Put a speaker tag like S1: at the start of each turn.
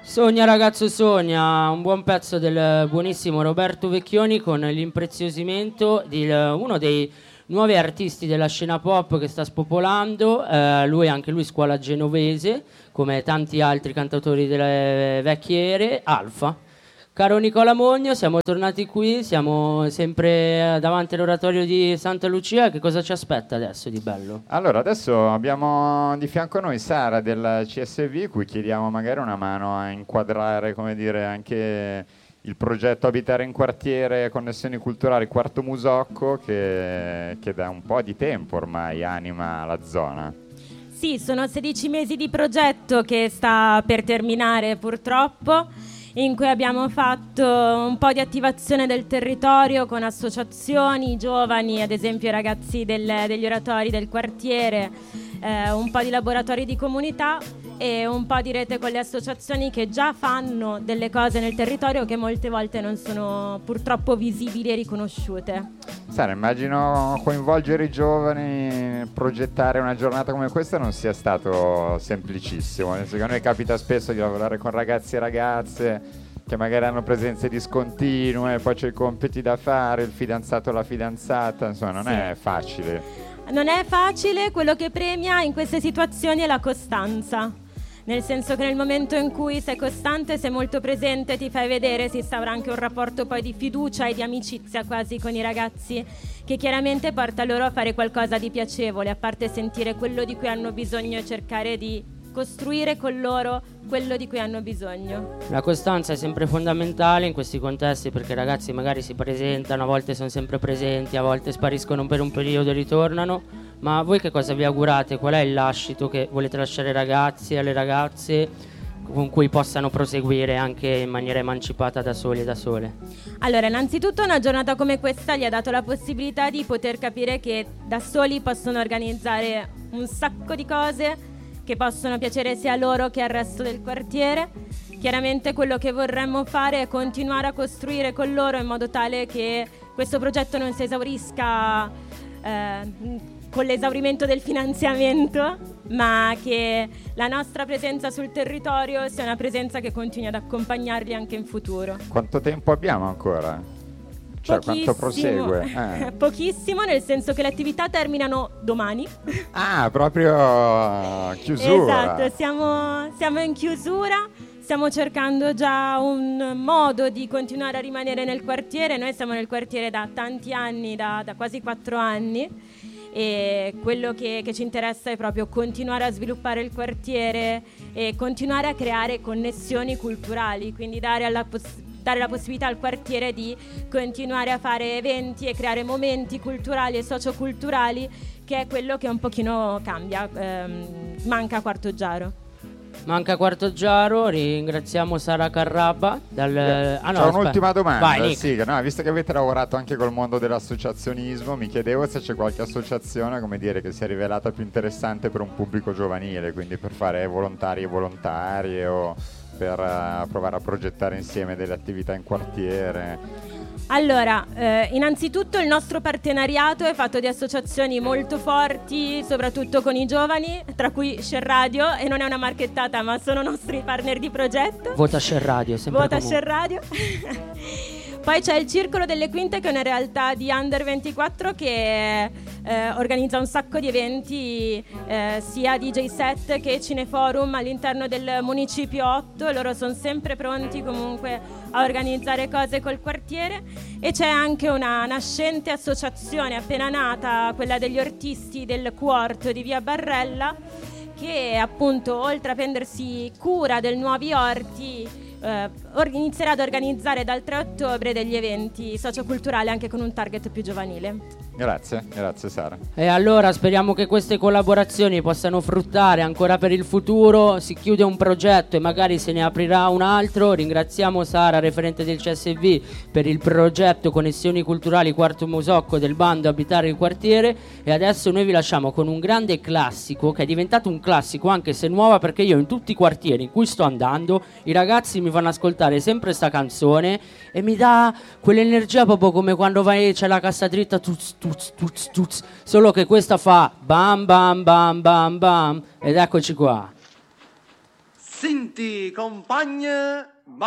S1: Sogna ragazzo sogna, un buon pezzo del buonissimo Roberto Vecchioni con l'impreziosimento di uno dei nuovi artisti della scena pop che sta spopolando, anche lui scuola genovese, come tanti altri cantautori delle vecchie ere, Alfa. Caro Nicola Mogno, siamo tornati qui, siamo sempre davanti all'oratorio di Santa Lucia. Che cosa ci aspetta adesso di bello?
S2: Allora, adesso abbiamo di fianco a noi Sara del CSV, cui chiediamo magari una mano a inquadrare, come dire, anche il progetto Abitare in Quartiere, Connessioni Culturali Quarto Musocco, che da un po' di tempo ormai anima la zona.
S3: Sì, sono 16 mesi di progetto che sta per terminare purtroppo, in cui abbiamo fatto un po' di attivazione del territorio con associazioni, giovani, ad esempio i ragazzi degli oratori del quartiere, un po' di laboratori di comunità e un po' di rete con le associazioni che già fanno delle cose nel territorio che molte volte non sono purtroppo visibili e riconosciute.
S2: Sara, immagino coinvolgere i giovani, progettare una giornata come questa non sia stato semplicissimo. Secondo me capita spesso di lavorare con ragazzi e ragazze che magari hanno presenze discontinue, poi c'è i compiti da fare, il fidanzato o la fidanzata, insomma non è facile.
S3: Non è facile, quello che premia in queste situazioni è la costanza. Nel senso che nel momento in cui sei costante, sei molto presente, ti fai vedere, si instaura anche un rapporto poi di fiducia e di amicizia quasi con i ragazzi, che chiaramente porta loro a fare qualcosa di piacevole, a parte sentire quello di cui hanno bisogno e cercare di costruire con loro quello di cui hanno bisogno.
S1: La costanza è sempre fondamentale in questi contesti, perché i ragazzi magari si presentano, a volte sono sempre presenti, a volte spariscono per un periodo e ritornano. Ma voi che cosa vi augurate? Qual è il lascito che volete lasciare ai ragazzi e alle ragazze con cui possano proseguire anche in maniera emancipata da soli e da sole?
S3: Allora, innanzitutto una giornata come questa gli ha dato la possibilità di poter capire che da soli possono organizzare un sacco di cose che possono piacere sia a loro che al resto del quartiere. Chiaramente quello che vorremmo fare è continuare a costruire con loro in modo tale che questo progetto non si esaurisca con l'esaurimento del finanziamento, ma che la nostra presenza sul territorio sia una presenza che continui ad accompagnarli anche in futuro.
S2: Quanto tempo abbiamo ancora? Cioè, quanto prosegue?
S3: Pochissimo, nel senso che le attività terminano domani.
S2: Ah, proprio chiusura.
S3: Esatto, siamo in chiusura. Stiamo cercando già un modo di continuare a rimanere nel quartiere. Noi siamo nel quartiere da tanti anni, da quasi 4 anni, e quello che ci interessa è proprio continuare a sviluppare il quartiere e continuare a creare connessioni culturali, quindi dare la possibilità al quartiere di continuare a fare eventi e creare momenti culturali e socioculturali, che è quello che un pochino cambia, manca a Quartoggiaro.
S1: Manca Quartoggiaro, ringraziamo Sara Carrabba.
S2: C'è un'ultima domanda. Vai, sì, no, visto che avete lavorato anche col mondo dell'associazionismo, mi chiedevo se c'è qualche associazione, come dire, che si è rivelata più interessante per un pubblico giovanile, quindi per fare volontari e volontarie o per provare a progettare insieme delle attività in quartiere.
S3: Allora, innanzitutto il nostro partenariato è fatto di associazioni molto forti, soprattutto con i giovani, tra cui Share Radio, e non è una marchettata, ma sono nostri partner di progetto.
S1: Vota Share Radio, sempre
S3: Vota Share Radio. Poi c'è il Circolo delle Quinte, che è una realtà di Under 24 che organizza un sacco di eventi, sia DJ set che cineforum all'interno del Municipio 8. Loro sono sempre pronti comunque a organizzare cose col quartiere. E c'è anche una nascente associazione appena nata, quella degli ortisti del Quarto di Via Barrella, che appunto, oltre a prendersi cura del Nuovi Orti, inizierà ad organizzare dal 3 ottobre degli eventi socioculturali anche con un target più giovanile.
S2: Grazie Sara.
S1: E allora speriamo che queste collaborazioni possano fruttare ancora per il futuro. Si chiude un progetto e magari se ne aprirà un altro. Ringraziamo Sara, referente del CSV, per il progetto Connessioni Culturali Quarto Musocco del bando Abitare il Quartiere. E adesso noi vi lasciamo con un grande classico, che è diventato un classico anche se nuova, perché io in tutti i quartieri in cui sto andando i ragazzi mi fanno ascoltare sempre sta canzone e mi dà quell'energia proprio come quando vai, c'è la cassa dritta, tuz, tuz, tuz, tuz. Solo che questa fa bam bam bam bam bam. Ed eccoci qua.
S4: Senti, compagna,